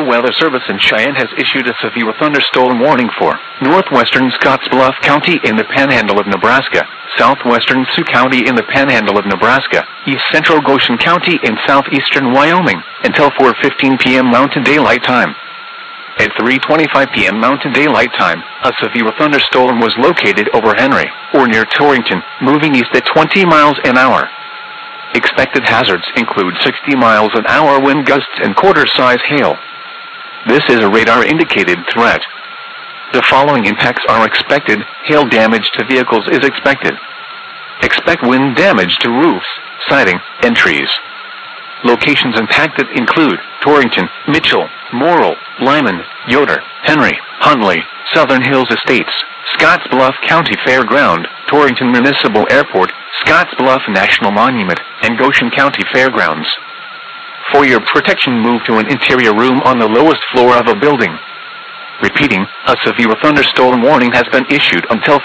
Weather Service in Cheyenne has issued a severe thunderstorm warning for northwestern Scottsbluff County in the Panhandle of Nebraska, southwestern Sioux County in the Panhandle of Nebraska, east central Goshen County in southeastern Wyoming, until 4:15 p.m. Mountain Daylight Time. At 3:25 p.m. Mountain Daylight Time, a severe thunderstorm was located over Henry, or near Torrington, moving east at 20 miles an hour. Expected hazards include 60 miles an hour wind gusts and quarter-size hail. This is a radar-indicated threat. The following impacts are expected. Hail damage to vehicles is expected. Expect wind damage to roofs, siding, and trees. Locations impacted include Torrington, Mitchell, Morrill, Lyman, Yoder, Henry, Huntley, Southern Hills Estates, Scottsbluff County Fairground, Torrington Municipal Airport, Scottsbluff National Monument, and Goshen County Fairgrounds. For your protection, move to an interior room on the lowest floor of a building. Repeating, a severe thunderstorm warning has been issued until